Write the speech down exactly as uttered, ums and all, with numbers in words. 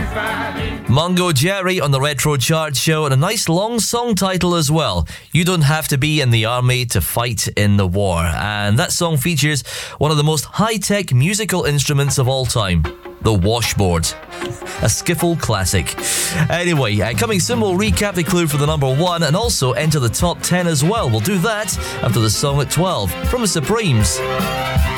Mungo Jerry on the Retro Chart Show, and a nice long song title as well. You don't have to be in the army to fight in the war. And that song features one of the most high-tech musical instruments of all time, the washboard. A skiffle classic. Anyway, uh, coming soon we'll recap the clue for the number one and also enter the top ten as well. We'll do that after the song at twelve from the Supremes.